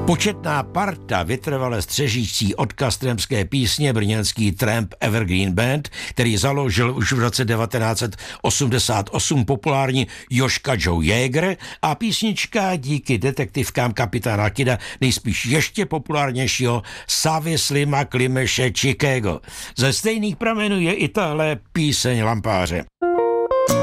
Početná parta vytrvale střežící odkaz trampské písně brněnský Tramp Evergreen Band, který založil už v roce 1988 populární Jožka Joe Jäger, a písnička díky detektivkám kapitána Kida nejspíš ještě populárnějšího Savy Slima Klimeše Chicago. Ze stejných pramenů je i tahle píseň Lampáře.